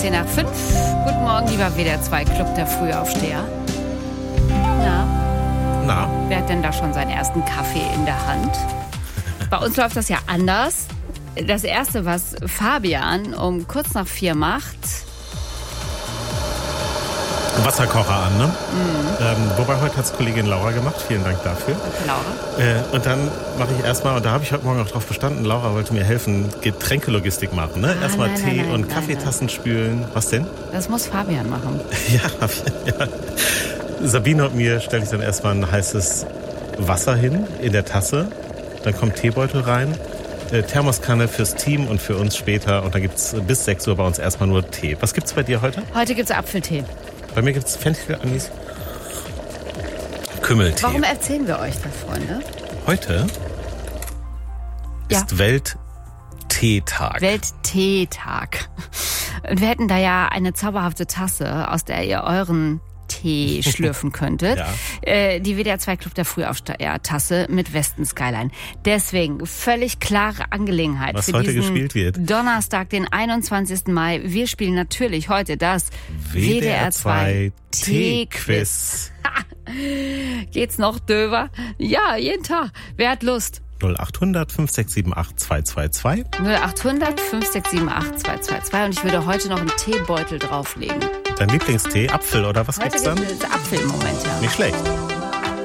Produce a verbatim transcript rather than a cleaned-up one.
zehn nach fünf. Guten Morgen, lieber W D R zwei Club der Frühaufsteher. Na? Na? Wer hat denn da schon seinen ersten Kaffee in der Hand? Bei uns läuft das ja anders. Das Erste, was Fabian um kurz nach vier macht... Wasserkocher an, ne? Mhm. Ähm, wobei heute hat es Kollegin Laura gemacht. Vielen Dank dafür. Danke, Laura. Äh, und dann mache ich erstmal, und da habe ich heute Morgen auch drauf bestanden, Laura wollte mir helfen, Getränkelogistik machen, ne? Ah, erstmal nein, Tee nein, nein, und nein, Kaffeetassen nein. spülen. Was denn? Das muss Fabian machen. Ja, ja. Sabine und mir stelle ich dann erstmal ein heißes Wasser hin in der Tasse. Dann kommt Teebeutel rein. Äh, Thermoskanne fürs Team und für uns später. Und dann gibt es bis sechs Uhr bei uns erstmal nur Tee. Was gibt's bei dir heute? Heute gibt's Apfeltee. Bei mir gibt es Fenchel, Anis, Kümmeltee. Warum erzählen wir euch das, Freunde? Heute Ja. ist Weltteetag. Weltteetag. Und wir hätten da ja eine zauberhafte Tasse, aus der ihr euren Tee schlürfen könntet. Ja. Äh, die W D R zwei Club der Frühaufsteher-Tasse mit Westen Skyline. Deswegen völlig klare Angelegenheit. Was für heute diesen gespielt wird. Donnerstag, den einundzwanzigsten Mai. Wir spielen natürlich heute das W D R zwei Tee-Quiz. Geht's noch, Döver? Ja, jeden Tag. Wer hat Lust? null achthundert fünf sechs sieben acht zwei zwei zwei. null achthundert fünf sechs sieben acht zwei zwei zwei. Und ich würde heute noch einen Teebeutel drauflegen. Dein Lieblingstee, Apfel oder was Heute gibt's dann? gibt es Apfel im Moment, ja. Nicht schlecht.